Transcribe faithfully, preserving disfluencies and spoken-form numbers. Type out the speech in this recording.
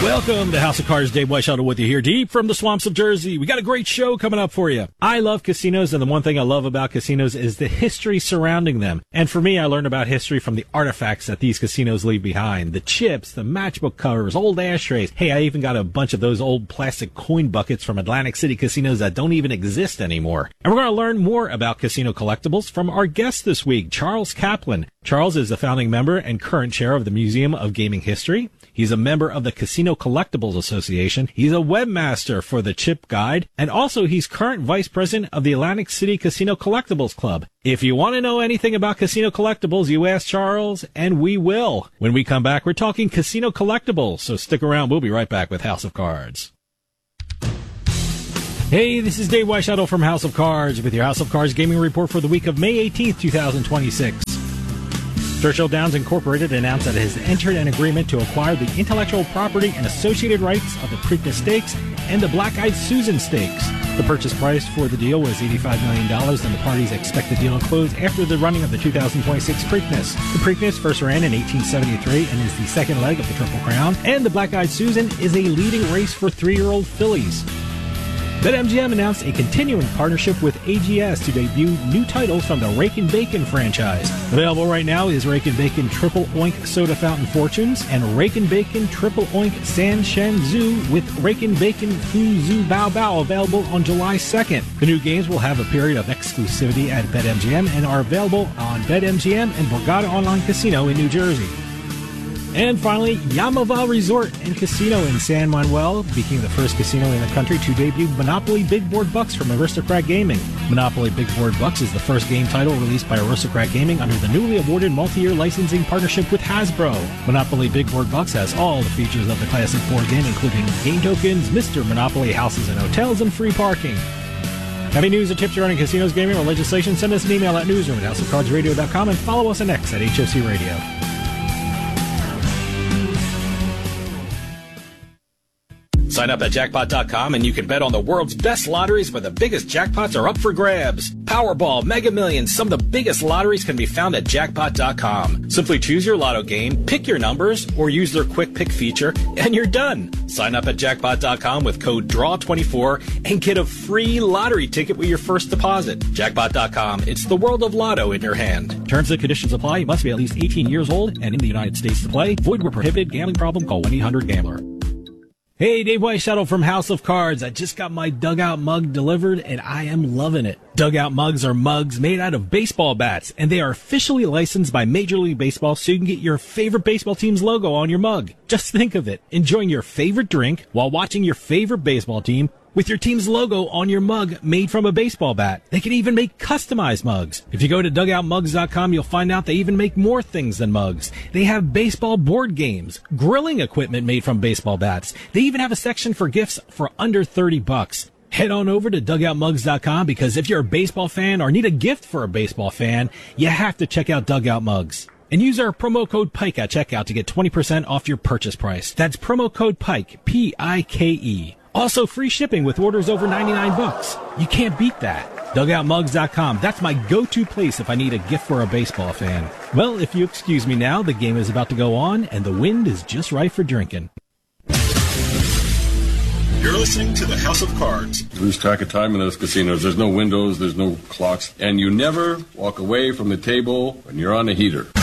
Welcome to House of Cards. Dave Weishuttle with you here, deep from the swamps of Jersey. We got a great show coming up for you. I love casinos, and the one thing I love about casinos is the history surrounding them. And for me, I learned about history from the artifacts that these casinos leave behind. The chips, the matchbook covers, old ashtrays. Hey, I even got a bunch of those old plastic coin buckets from Atlantic City casinos that don't even exist anymore. And we're going to learn more about casino collectibles from our guest this week, Charles Kaplan. Charles is the founding member and current chair of the Museum of Gaming History. He's a member of the Casino Collectibles Association. He's a webmaster for the Chip Guide, and also he's current vice president of the Atlantic City Casino Collectibles Club. If you want to know anything about casino collectibles, you ask Charles, and we will. When we come back, we're talking casino collectibles, so stick around. We'll be right back with House of Cards. Hey, this is Dave Weishuttle from House of Cards with your House of Cards gaming report for the week of May eighteenth, twenty twenty-six. Churchill Downs Incorporated announced that it has entered an agreement to acquire the intellectual property and associated rights of the Preakness Stakes and the Black-Eyed Susan Stakes. The purchase price for the deal was eighty-five million dollars, and the parties expect the deal to close after the running of the two thousand twenty-six Preakness. The Preakness first ran in eighteen seventy-three and is the second leg of the Triple Crown, and the Black-Eyed Susan is a leading race for three-year-old fillies. BetMGM announced a continuing partnership with A G S to debut new titles from the Rakin' Bacon franchise. Available right now is Rakin' Bacon Triple Oink Soda Fountain Fortunes and Rakin' Bacon Triple Oink San Shen Zhu with Rakin' Bacon Fu Zhu Bao Bao available on July second. The new games will have a period of exclusivity at BetMGM and are available on BetMGM and Borgata Online Casino in New Jersey. And finally, Yamava Resort and Casino in San Manuel became the first casino in the country to debut Monopoly Big Board Bucks from Aristocrat Gaming. Monopoly Big Board Bucks is the first game title released by Aristocrat Gaming under the newly awarded multi-year licensing partnership with Hasbro. Monopoly Big Board Bucks has all the features of the classic board game, including game tokens, Mister Monopoly houses and hotels, and free parking. Have any news or tips regarding casinos, gaming, or legislation? Send us an email at newsroom at house of cards radio dot com and follow us on X at H O C Radio. Sign up at jackpot dot com and you can bet on the world's best lotteries where the biggest jackpots are up for grabs. Powerball, Mega Millions, some of the biggest lotteries can be found at jackpot dot com. Simply choose your lotto game, pick your numbers, or use their quick pick feature, and you're done. Sign up at jackpot dot com with code D R A W twenty-four and get a free lottery ticket with your first deposit. jackpot dot com, it's the world of lotto in your hand. Terms and conditions apply. You must be at least eighteen years old and in the United States to play. Void where prohibited. Gambling problem? Call one eight hundred gambler. Hey, Dave Weishuttle from House of Cards. I just got my Dugout mug delivered, and I am loving it. Dugout mugs are mugs made out of baseball bats, and they are officially licensed by Major League Baseball, so you can get your favorite baseball team's logo on your mug. Just think of it, enjoying your favorite drink while watching your favorite baseball team with your team's logo on your mug made from a baseball bat. They can even make customized mugs. If you go to dugout mugs dot com, you'll find out they even make more things than mugs. They have baseball board games, grilling equipment made from baseball bats. They even have a section for gifts for under thirty bucks. Head on over to dugout mugs dot com because if you're a baseball fan or need a gift for a baseball fan, you have to check out Dugout Mugs. And use our promo code PIKE at checkout to get twenty percent off your purchase price. That's promo code PIKE, P I K E. Also, free shipping with orders over ninety-nine bucks. You can't beat that. dugout mugs dot com. That's my go-to place if I need a gift for a baseball fan. Well, if you excuse me now, the game is about to go on, and the wind is just right for drinking. You're listening to the House of Cards. Lose track of time in those casinos. There's no windows, there's no clocks, and you never walk away from the table when you're on the heater.